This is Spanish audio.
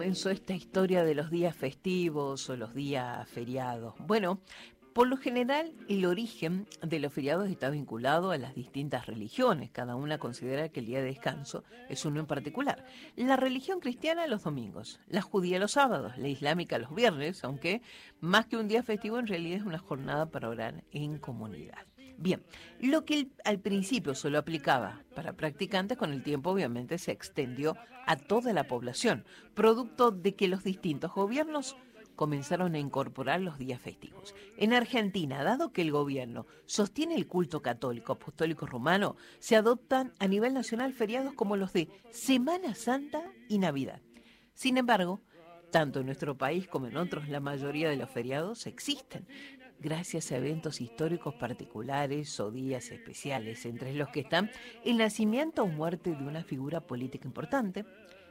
comenzó esta historia de los días festivos o los días feriados? Bueno, por lo general, el origen de los feriados está vinculado a las distintas religiones. Cada una considera que el día de descanso es uno en particular. La religión cristiana los domingos, la judía los sábados, la islámica los viernes, aunque más que un día festivo en realidad es una jornada para orar en comunidad. Bien, lo que al principio solo aplicaba para practicantes, con el tiempo obviamente se extendió a toda la población, producto de que los distintos gobiernos comenzaron a incorporar los días festivos. En Argentina, dado que el gobierno sostiene el culto católico apostólico romano, se adoptan a nivel nacional feriados como los de Semana Santa y Navidad. Sin embargo, tanto en nuestro país como en otros, la mayoría de los feriados existen, gracias a eventos históricos particulares o días especiales, entre los que están el nacimiento o muerte de una figura política importante,